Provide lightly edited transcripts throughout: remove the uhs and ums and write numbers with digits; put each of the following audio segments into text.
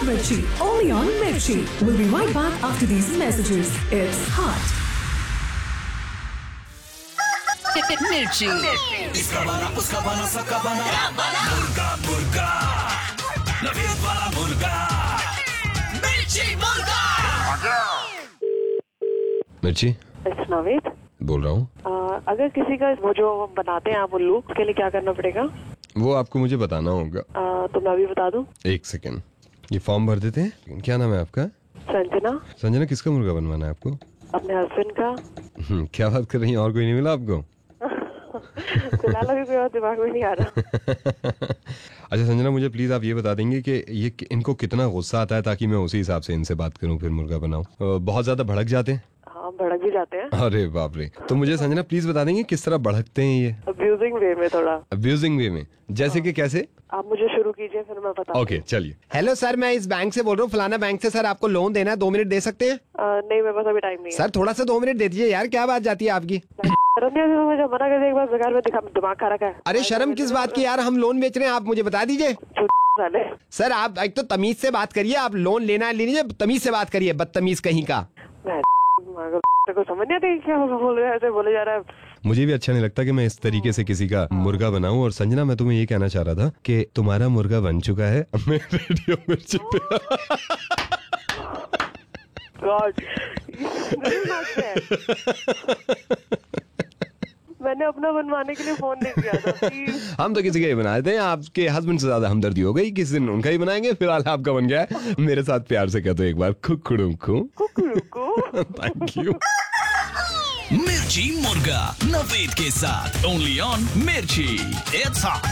Mirchi, only on Mirchi. We'll be right back after these messages. It's hot. Mirchi. इसका बना, उसका बना, सबका बना, मुर्गा मुर्गा, नवीद वाला मुर्गा, मिर्ची मुर्गा। मिर्ची It's Naveed. बोल रहा हूँ। अगर किसी का वो जो बनाते हैं आप उल्लू, उसके लिए क्या करना पड़ेगा? वो आपको मुझे बताना होगा। तो मैं अभी बता दूं। एक सेकंड, ये फॉर्म भर देते हैं। क्या नाम है आपका? संजना। संजना, किसका मुर्गा बनवाना है आपको? अपने हस्बैंड का। क्या बात कर रही हैं, और कोई नहीं मिला आपको? फिलहाल अभी कोई और दिमाग में नहीं आ रहा। अच्छा संजना, मुझे प्लीज आप ये बता देंगे कि ये इनको कितना गुस्सा आता है, ताकि मैं उसी हिसाब से इनसे बात करूं, फिर मुर्गा बनाऊं। बहुत ज्यादा भड़क जाते हैं? हाँ, भड़क भी जाते हैं। अरे बाप रे। तो मुझे संजना प्लीज बता देंगे किस तरह भड़कते हैं ये? अब्यूजिंग वे में थोड़ा। अब्यूजिंग वे में? जैसे कि कैसे? आप मुझे शुरू कीजिए, फिर मैं बता। ओके चलिए। हेलो सर, मैं इस बैंक से बोल रहा हूँ, फलाना बैंक से। सर आपको लोन देना है, 2 मिनट दे सकते हैं? नहीं, मेरे पास अभी टाइम नहीं है। सर थोड़ा सा 2 मिनट दे दीजिए यार, क्या बात जाती है आपकी? मुझे मना कर दे, एक बार बेकार में दिमाग खा रखा है। अरे शर्म किस बात की यार, हम लोन बेच रहे हैं, आप मुझे बता दीजिए। सर आप एक तो तमीज से बात करिए, आप लोन लेना है ले लीजिए, तमीज से बात करिए, बदतमीज कहीं का। को समझ नहीं आता क्या बोल रहे हैं, ऐसे बोले जा रहा है। मुझे भी अच्छा नहीं लगता कि मैं इस तरीके से किसी का मुर्गा बनाऊं। और संजना, मैं तुम्हें ये कहना चाह रहा था कि तुम्हारा मुर्गा बन चुका है मैं रेडियो मिर्ची पे। गॉड, मैंने अपना बनवाने के लिए फोन नहीं किया था। हम तो किसी का ही बना देते हैं। आपके हस्बैंड से ज्यादा हमदर्दी हो गई, किसी दिन उनका ही बनाएंगे। फिलहाल आपका बन गया है। मेरे साथ प्यार से कह दो एक बार, कुकड़ू को। Thank you. मिर्ची मुर्गा नवीद के साथ ओनली ऑन मिर्ची। It's hot.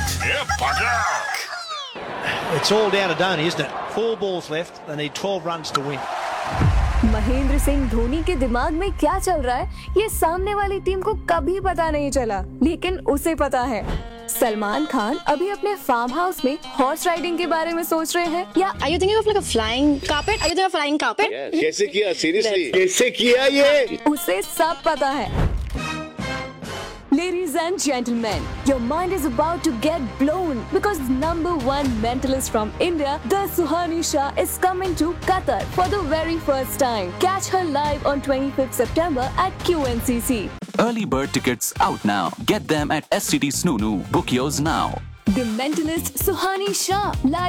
It's all down to Dhoni, isn't it? 4 balls left. They need 12 runs to win. Mahendra Singh Dhoni के दिमाग में क्या चल रहा है, ये सामने वाली टीम को कभी पता नहीं चला, लेकिन उसे पता है। सलमान खान अभी अपने फार्म हाउस में हॉर्स राइडिंग के बारे में सोच रहे हैं। या Are you thinking of like a flying carpet? Are you thinking of flying carpet? कैसे किया? सीरियसली कैसे किया ये? उसे सब पता है। Ladies and gentlemen, your mind is about to get blown because #1 mentalist from India, the Suhani Shah, is coming to Qatar for the very first time. Catch her live on 25th September at QNCC. Early bird tickets out now. Get them at SCD Snoo. Book yours now. The mentalist Suhani Shah live